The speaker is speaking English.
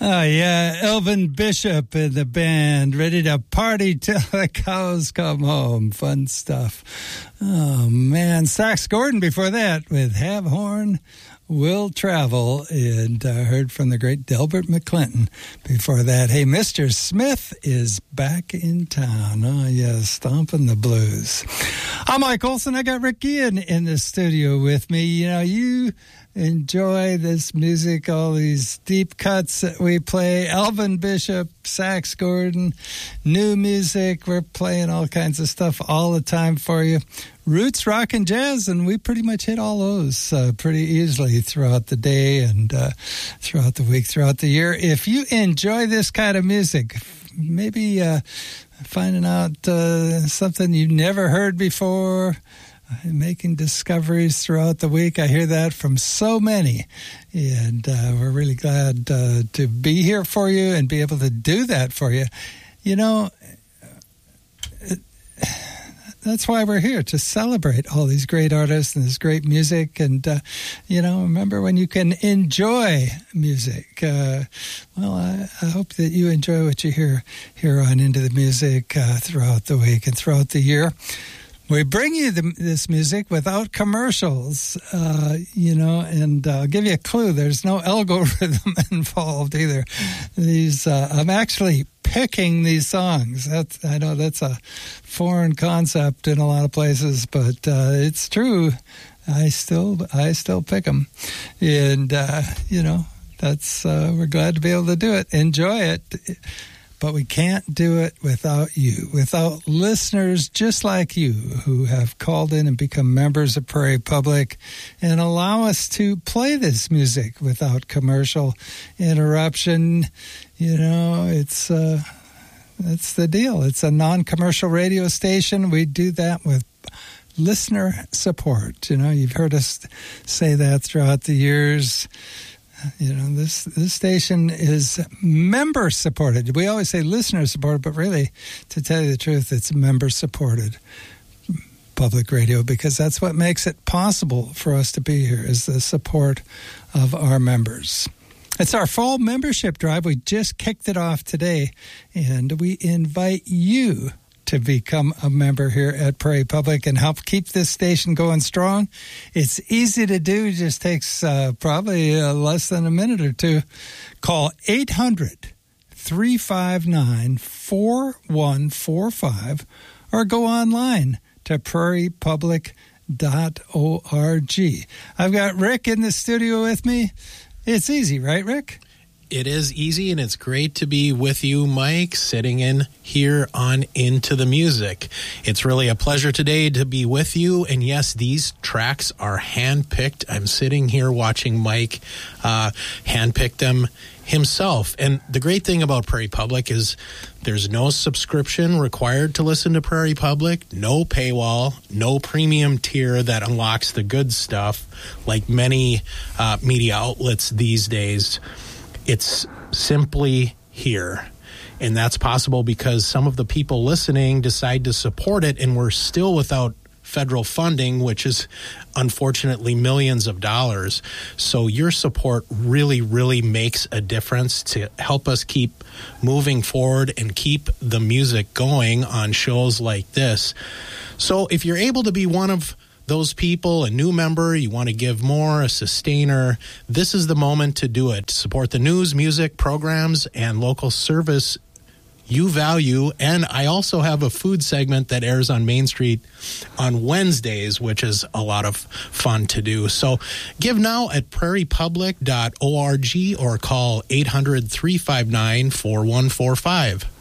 Oh, yeah, Elvin Bishop and the band, ready to party till the cows come home. Fun stuff. Oh, man. Sax Gordon before that with Have Horn Will Travel, and heard from the great Delbert McClinton before that. Hey, Mr. Smith is back in town. Oh, yeah, stomping the blues. I'm Mike Olson. I got Rick Guillen in the studio with me. You know, you enjoy this music, all these deep cuts that we play. Elvin Bishop, Sax Gordon, new music. We're playing all kinds of stuff all the time for you. Roots, rock, and jazz, and we pretty much hit all those pretty easily throughout the day and throughout the week, throughout the year. If you enjoy this kind of music, maybe finding out something you never heard before, making discoveries throughout the week. I hear that from so many, and we're really glad to be here for you and be able to do that for you. You know, that's why we're here, to celebrate all these great artists and this great music. And, you know, remember when you can enjoy music. Well, I hope that you enjoy what you hear here on Into the Music throughout the week and throughout the year. We bring you this music without commercials, you know, and I'll give you a clue. There's no algorithm involved either. I'm actually picking these songs. I know that's a foreign concept in a lot of places, but it's true. I still pick them, and you know, that's we're glad to be able to do it. Enjoy it. But we can't do it without you, without listeners just like you who have called in and become members of Prairie Public and allow us to play this music without commercial interruption. You know, that's the deal. It's a non-commercial radio station. We do that with listener support. You know, you've heard us say that throughout the years. You know, this station is member-supported. We always say listener-supported, but really, to tell you the truth, it's member-supported public radio, because that's what makes it possible for us to be here, is the support of our members. It's our fall membership drive. We just kicked it off today, and we invite you to become a member here at Prairie Public and help keep this station going strong. It's easy to do. It just takes probably less than a minute or two. Call 800-359-4145 or go online to prairiepublic.org. I've got Rick in the studio with me. It's easy, right, Rick? It is easy, and it's great to be with you, Mike, sitting in here on Into the Music. It's really a pleasure today to be with you, and yes, these tracks are hand-picked. I'm sitting here watching Mike hand-pick them himself, and the great thing about Prairie Public is there's no subscription required to listen to Prairie Public, no paywall, no premium tier that unlocks the good stuff like many media outlets these days. It's simply here. And that's possible because some of the people listening decide to support it, and we're still without federal funding, which is unfortunately millions of dollars. So your support really, really makes a difference to help us keep moving forward and keep the music going on shows like this. So if you're able to be one of those people, a new member, you want to give more, a sustainer, this is the moment to do it. Support the news, music, programs, and local service you value. And I also have a food segment that airs on Main Street on Wednesdays, which is a lot of fun to do. So give now at prairiepublic.org or call 800-359-4145.